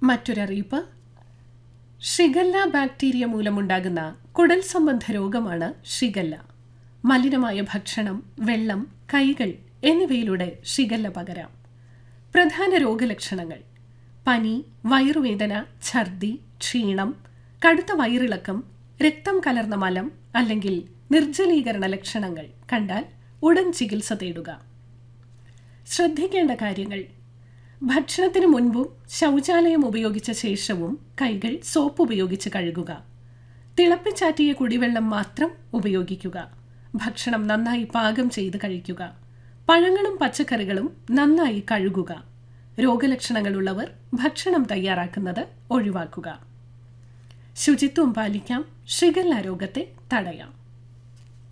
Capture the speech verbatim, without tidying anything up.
മറ്റൊരറിയിപ്പ്. Shigella bacteria മൂലമുണ്ടാകുന്ന കുടൽ സംബന്ധ രോഗമാണ് ഷിഗല്ല. മലിനമായ ഭക്ഷണം, വെള്ളം, കൈകൾ എന്നിവയിലൂടെ ഷിഗല്ല പകരാം. പ്രധാന രോഗലക്ഷണങ്ങൾ: പനി, വയറുവേദന, ഛർദി, ക്ഷീണം, കടുത്ത വയറിളക്കം, രക്തം കലർന്ന മലം അല്ലെങ്കിൽ നിർജ്ജലീകരണ ലക്ഷണങ്ങൾ കണ്ടാൽ ഉടൻ ചികിത്സ തേടുക. ശ്രദ്ധിക്കേണ്ട കാര്യങ്ങൾ: ഭക്ഷണത്തിന് മുൻപും ശൗചാലയം ഉപയോഗിച്ച ശേഷവും കൈകൾ സോപ്പ് ഉപയോഗിച്ച് കഴുകുക. തിളപ്പിച്ചാറ്റിയ കുടിവെള്ളം മാത്രം ഉപയോഗിക്കുക. ഭക്ഷണം നന്നായി പാകം ചെയ്ത് കഴിക്കുക. പഴങ്ങളും പച്ചക്കറികളും നന്നായി കഴുകുക. രോഗലക്ഷണങ്ങളുള്ളവർ ഭക്ഷണം തയ്യാറാക്കുന്നത് ഒഴിവാക്കുക. ശുചിത്വം പാലിക്കാം. ഷിഗല്ല രോഗത്തെ തടയാം.